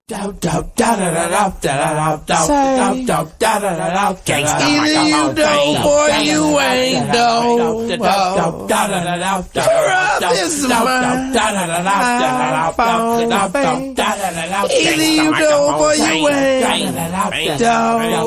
you don't or you ain't don't. This is my iPhone. Either you don't or you ain't don't.